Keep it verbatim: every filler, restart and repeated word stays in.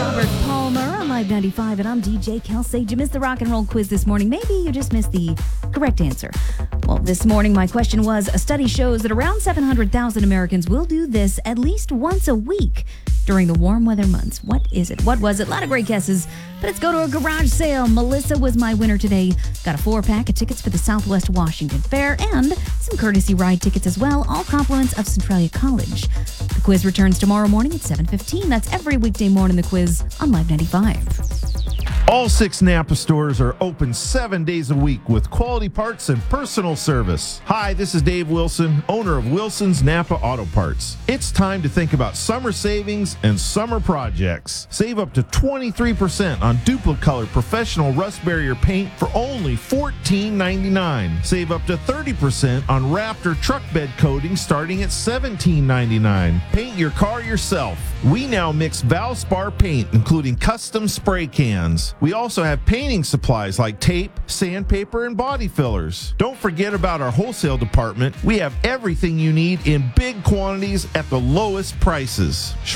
Robert Palmer on Live ninety-five, and I'm D J Kelsey. Did you miss the rock and roll quiz this morning? Maybe you just missed the correct answer. Well, this morning my question was, a study shows that around seven hundred thousand Americans will do this at least once a week during the warm weather months. What is it? What was it? A lot of great guesses, but let's go to a garage sale. Melissa was my winner today. Got a four-pack of tickets for the Southwest Washington Fair and some courtesy ride tickets as well, all compliments of Centralia College. The quiz returns tomorrow morning at seven fifteen. That's every weekday morning, the quiz on Live ninety-five. All six Napa stores are open seven days a week with quality parts and personal service. Hi, this is Dave Wilson, owner of Wilson's Napa Auto Parts. It's time to think about summer savings and summer projects. Save up to twenty-three percent on Duplicolor professional rust barrier paint for only fourteen ninety-nine. Save up to thirty percent on Raptor truck bed coating starting at seventeen ninety-nine. Paint your car yourself. We now mix Valspar paint, including custom spray cans. We also have painting supplies like tape, sandpaper, and body fillers. Don't forget about our wholesale department. We have everything you need in big quantities at the lowest prices.